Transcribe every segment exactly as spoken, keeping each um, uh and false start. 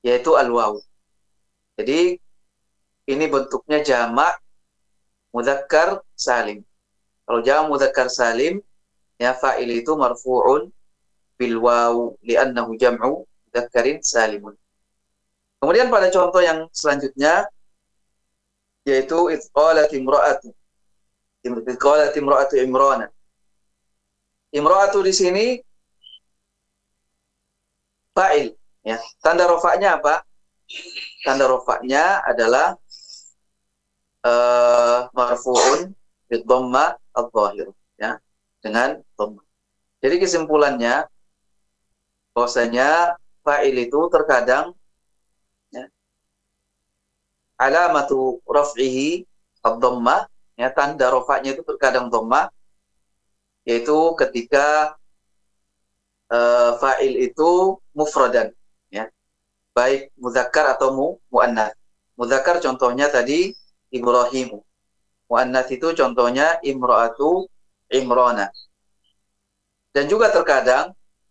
yaitu al-waw. Jadi ini bentuknya jamak mudzakkar salim. Kalau jamak mudzakkar salim, ya fa'il itu marfu'un bil waw li'annahu jam'u mudzakkarin salimun. Kemudian pada contoh yang selanjutnya yaitu idqalat imra'atu. Idqalat imra'atu Imrana. Imra'atu di sini fa'il, ya. Tanda rofaknya apa? Tanda rofaknya adalah uh, marfu'un bid-dhamma adh-dhahir, ya, dengan dhamma. Jadi kesimpulannya bahwasanya fa'il itu terkadang, ya, alamatu raf'ihi ad-dhammah, ya, tanda rofaknya itu terkadang dhamma, yaitu ketika uh, fa'il itu mufradan, ya, baik muzakkar atau mu muannats. Muzakkar contohnya tadi Ibrahimu. Muannats itu contohnya imra'atu Imrana. Dan juga terkadang,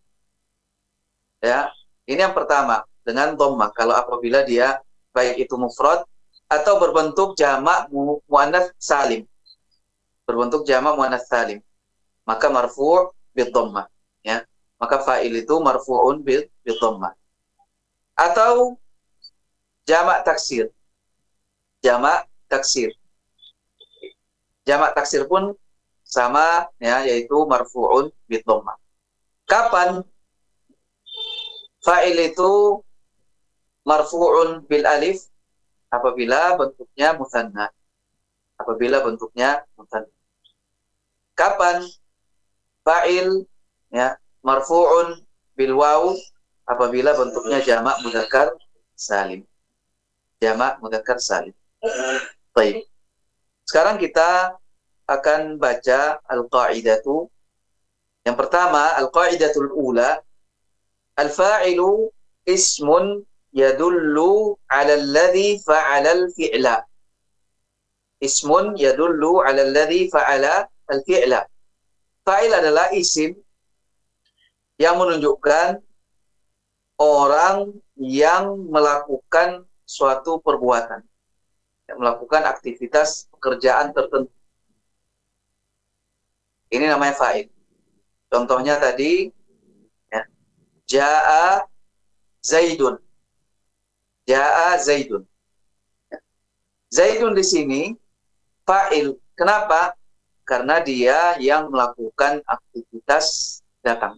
ya, ini yang pertama dengan dhammah kalau apabila dia baik itu mufrad atau berbentuk jamak mu muannats salim. Berbentuk jamak muannats salim, maka marfu' bid dhammah, ya. Maka fa'il itu marfu'un bid dhammah. Atau jamak taksir. Jamak taksir. Jamak taksir pun sama, ya, yaitu marfu'un bid dhammah. Kapan fa'il itu marfu'un bil alif? Apabila bentuknya mutsanna. Apabila bentuknya mutsanna. Kapan fa'il, ya, marfu'un bil waw? Apabila bentuknya jamak mudzakkar salim. Jamak mudzakkar salim. Baik. Sekarang kita akan baca al-qa'idatu. Yang pertama, al-qa'idatul ula, al-fa'ilu ismun yadullu 'ala alladhi fa'ala al-fi'la. Ismun yadullu 'ala alladhi fa'ala al-fi'la. Fa'il adalah isim yang menunjukkan orang yang melakukan suatu perbuatan, yang melakukan aktivitas pekerjaan tertentu. Ini namanya fa'il. Contohnya tadi, ya, Ja'a Zaidun. Ja'a Zaidun. Zaidun di sini fa'il. Kenapa? Karena dia yang melakukan aktivitas datang.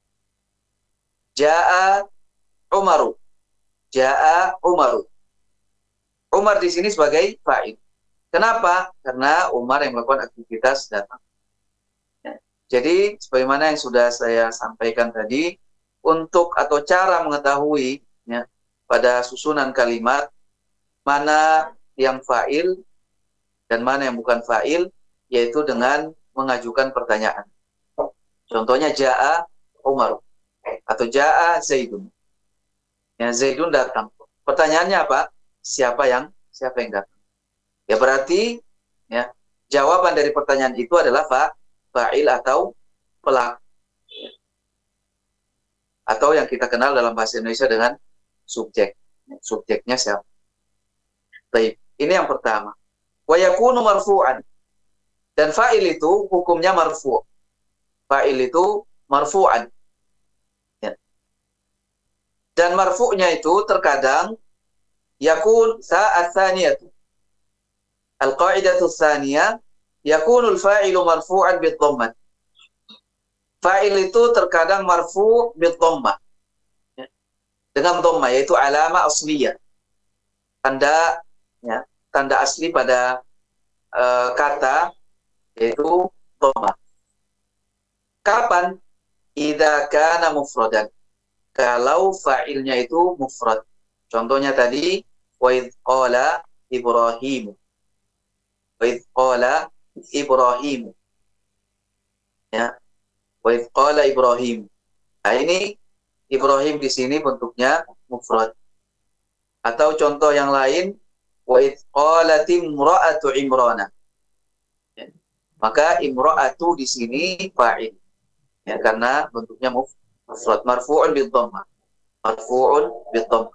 Ja'a Umaru. Ja'a Umaru. Umar di sini sebagai fa'il. Kenapa? Karena Umar yang melakukan aktivitas datang. Ya. Jadi, sebagaimana yang sudah saya sampaikan tadi, untuk atau cara mengetahui, ya, pada susunan kalimat mana yang fa'il dan mana yang bukan fa'il, yaitu dengan mengajukan pertanyaan. Contohnya Ja'a Umaru atau Ja'a Zaidun. Ya, Zaidun datang. Pertanyaannya apa? Siapa yang siapa yang datang? Ya berarti, ya, jawaban dari pertanyaan itu adalah fa, fa'il atau pelaku. Ya. Atau yang kita kenal dalam bahasa Indonesia dengan subjek. Subjeknya siapa? Baik, ini yang pertama. Wa yakunu marfu'an. Dan fa'il itu hukumnya marfu'. Fa'il itu marfu'an. Ya. Dan marfu'nya itu terkadang yakun sa'at tsaniyatu. Al-qa'idatu tsaniyah yakunu al-fa'ilu marfu'an bid-dhammah. Fa'il itu terkadang marfu' bid-dhammah. Ya. Dengan dhammah, yaitu alama asliyah. Tanda, ya, tanda asli pada uh, kata yaitu dhammah. Kapan? Idza kana mufradan. Kalau fa'ilnya itu mufrad. Contohnya tadi wa idz qala Ibrahim. Wa idz qala Ibrahim. Ya. Wa idz qala Ibrahim. Nah, ini Ibrahim di sini bentuknya mufrad. Atau contoh yang lain, wa idz qalat imra'atu Imrana. Ya. Maka imra'atu di sini fa'il. Ya, karena bentuknya mufrad, marfu'un bid-dhammah. Marfu'un bid-dhammah.